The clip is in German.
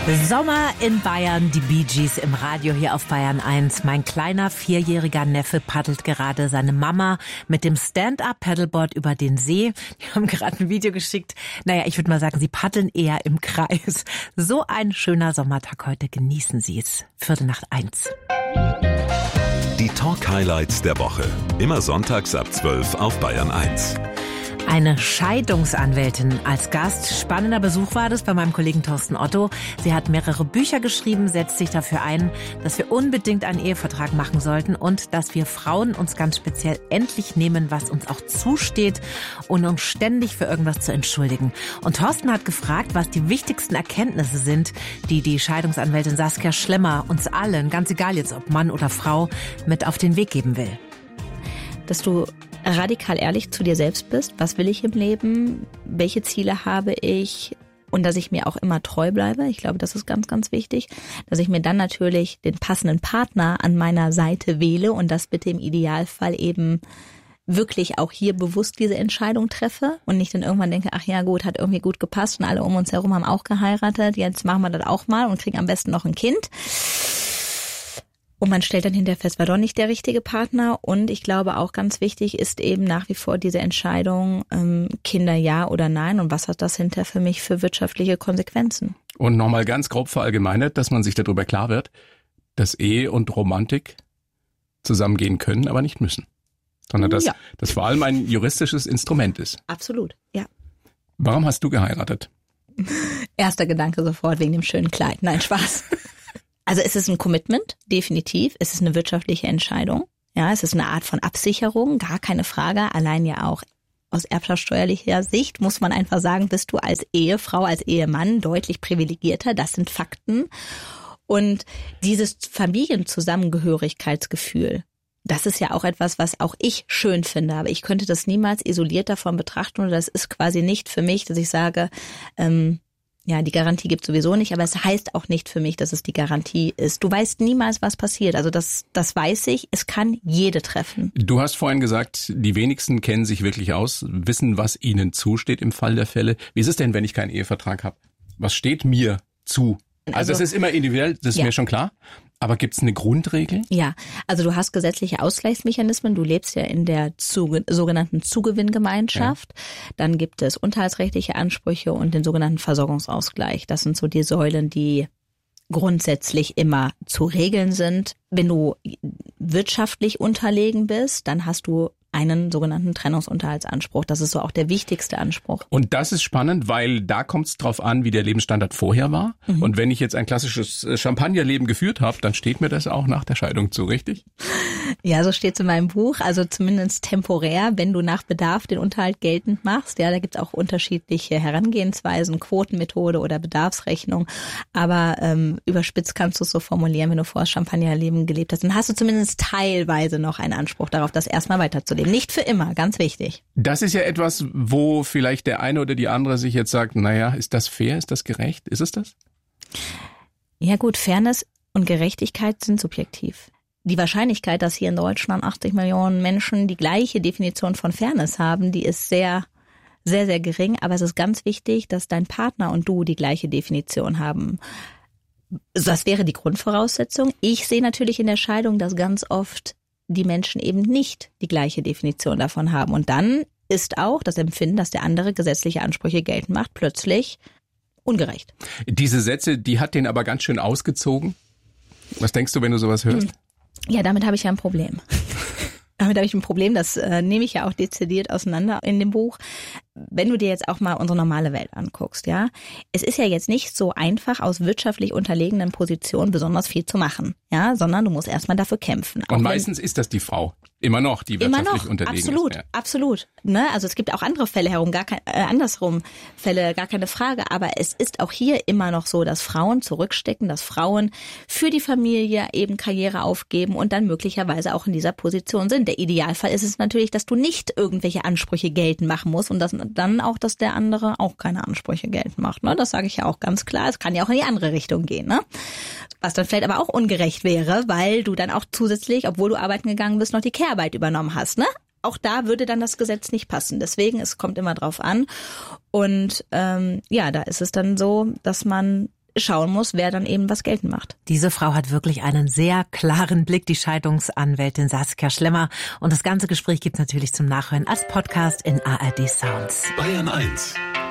Sommer in Bayern, die Bee Gees im Radio hier auf Bayern 1. Mein kleiner 4-jähriger Neffe paddelt gerade seine Mama mit dem Stand-Up-Paddleboard über den See. Die haben gerade ein Video geschickt. Naja, ich würde mal sagen, sie paddeln eher im Kreis. So ein schöner Sommertag heute. Genießen Sie es. 1:45. Die Talk-Highlights der Woche. Immer sonntags ab 12 auf Bayern 1. Eine Scheidungsanwältin als Gast. Spannender Besuch war das bei meinem Kollegen Thorsten Otto. Sie hat mehrere Bücher geschrieben, setzt sich dafür ein, dass wir unbedingt einen Ehevertrag machen sollten und dass wir Frauen uns ganz speziell endlich nehmen, was uns auch zusteht, ohne uns ständig für irgendwas zu entschuldigen. Und Thorsten hat gefragt, was die wichtigsten Erkenntnisse sind, die die Scheidungsanwältin Saskia Schlemmer uns allen, ganz egal jetzt ob Mann oder Frau, mit auf den Weg geben will. Dass du radikal ehrlich zu dir selbst bist. Was will ich im Leben? Welche Ziele habe ich? Und dass ich mir auch immer treu bleibe. Ich glaube, das ist ganz, ganz wichtig. Dass ich mir dann natürlich den passenden Partner an meiner Seite wähle und das bitte im Idealfall eben wirklich auch hier bewusst diese Entscheidung treffe und nicht dann irgendwann denke, ach ja gut, hat irgendwie gut gepasst und alle um uns herum haben auch geheiratet. Jetzt machen wir das auch mal und kriegen am besten noch ein Kind. Und man stellt dann hinterher fest, war doch nicht der richtige Partner. Und ich glaube auch ganz wichtig ist eben nach wie vor diese Entscheidung, Kinder ja oder nein. Und was hat das hinterher für mich für wirtschaftliche Konsequenzen? Und nochmal ganz grob verallgemeinert, dass man sich darüber klar wird, dass Ehe und Romantik zusammengehen können, aber nicht müssen. Sondern dass das vor allem ein juristisches Instrument ist. Absolut, ja. Warum hast du geheiratet? Erster Gedanke sofort wegen dem schönen Kleid. Nein, Spaß. Also es ist ein Commitment, definitiv. Es ist eine wirtschaftliche Entscheidung. Ja, es ist eine Art von Absicherung, gar keine Frage. Allein ja auch aus erbschaftssteuerlicher Sicht muss man einfach sagen, bist du als Ehefrau, als Ehemann deutlich privilegierter. Das sind Fakten. Und dieses Familienzusammengehörigkeitsgefühl, das ist ja auch etwas, was auch ich schön finde. Aber ich könnte das niemals isoliert davon betrachten. Und das ist quasi nicht für mich, dass ich sage, ja, die Garantie gibt sowieso nicht, aber es heißt auch nicht für mich, dass es die Garantie ist. Du weißt niemals, was passiert. Also das weiß ich. Es kann jede treffen. Du hast vorhin gesagt, die wenigsten kennen sich wirklich aus, wissen, was ihnen zusteht im Fall der Fälle. Wie ist es denn, wenn ich keinen Ehevertrag habe? Was steht mir zu? Also es ist immer individuell, das ist mir schon klar. Aber gibt's eine Grundregel? Ja, also du hast gesetzliche Ausgleichsmechanismen. Du lebst ja in der sogenannten Zugewinngemeinschaft. Ja. Dann gibt es unterhaltsrechtliche Ansprüche und den sogenannten Versorgungsausgleich. Das sind so die Säulen, die grundsätzlich immer zu regeln sind. Wenn du wirtschaftlich unterlegen bist, dann hast du einen sogenannten Trennungsunterhaltsanspruch. Das ist so auch der wichtigste Anspruch. Und das ist spannend, weil da kommt es drauf an, wie der Lebensstandard vorher war. Mhm. Und wenn ich jetzt ein klassisches Champagnerleben geführt habe, dann steht mir das auch nach der Scheidung zu, richtig? Ja, so steht es in meinem Buch. Also zumindest temporär, wenn du nach Bedarf den Unterhalt geltend machst. Ja, da gibt es auch unterschiedliche Herangehensweisen, Quotenmethode oder Bedarfsrechnung. Aber überspitzt kannst du es so formulieren, wenn du vorher Champagnerleben gelebt hast. Dann hast du zumindest teilweise noch einen Anspruch darauf, das erstmal weiterzuleben. Nicht für immer, ganz wichtig. Das ist ja etwas, wo vielleicht der eine oder die andere sich jetzt sagt, naja, ist das fair, ist das gerecht? Ist es das? Ja gut, Fairness und Gerechtigkeit sind subjektiv. Die Wahrscheinlichkeit, dass hier in Deutschland 80 Millionen Menschen die gleiche Definition von Fairness haben, die ist sehr, sehr, sehr gering. Aber es ist ganz wichtig, dass dein Partner und du die gleiche Definition haben. Das wäre die Grundvoraussetzung. Ich sehe natürlich in der Scheidung, dass ganz oft die Menschen eben nicht die gleiche Definition davon haben. Und dann ist auch das Empfinden, dass der andere gesetzliche Ansprüche geltend macht, plötzlich ungerecht. Diese Sätze, die hat den aber ganz schön ausgezogen. Was denkst du, wenn du sowas hörst? Ja, damit habe ich ja ein Problem. Damit habe ich ein Problem, das nehme ich ja auch dezidiert auseinander in dem Buch. Wenn du dir jetzt auch mal unsere normale Welt anguckst, ja, es ist ja jetzt nicht so einfach, aus wirtschaftlich unterlegenen Positionen besonders viel zu machen, ja, sondern du musst erstmal dafür kämpfen. Und meistens ist das die Frau. Immer noch, die wirtschaftlich unterlegen absolut, ist. Ja. Absolut. Ne? Also es gibt auch andere Fälle andersrum Fälle, gar keine Frage. Aber es ist auch hier immer noch so, dass Frauen zurückstecken, dass Frauen für die Familie eben Karriere aufgeben und dann möglicherweise auch in dieser Position sind. Der Idealfall ist es natürlich, dass du nicht irgendwelche Ansprüche geltend machen musst und dann auch, dass der andere auch keine Ansprüche geltend macht. Ne? Das sage ich ja auch ganz klar. Es kann ja auch in die andere Richtung gehen. Ne? Was dann vielleicht aber auch ungerecht wäre, weil du dann auch zusätzlich, obwohl du arbeiten gegangen bist, noch die Care-Arbeit übernommen hast. Ne? Auch da würde dann das Gesetz nicht passen. Deswegen, es kommt immer drauf an. Und da ist es dann so, dass man schauen muss, wer dann eben was geltend macht. Diese Frau hat wirklich einen sehr klaren Blick, die Scheidungsanwältin Saskia Schlemmer. Und das ganze Gespräch gibt's natürlich zum Nachhören als Podcast in ARD Sounds. Bayern 1